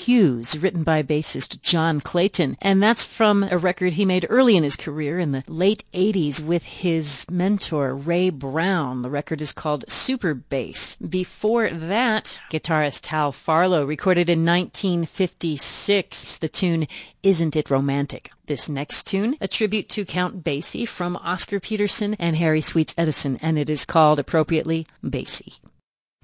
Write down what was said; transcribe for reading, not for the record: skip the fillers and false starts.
Hughes, written by bassist John Clayton. And that's from a record he made early in his career in the late 80s with his mentor, Ray Brown. The record is called Super Bass. Before that, guitarist Hal Farlow recorded in 1956 the tune Isn't It Romantic? This next tune, a tribute to Count Basie from Oscar Peterson and Harry Sweets Edison, and it is called, appropriately, Basie.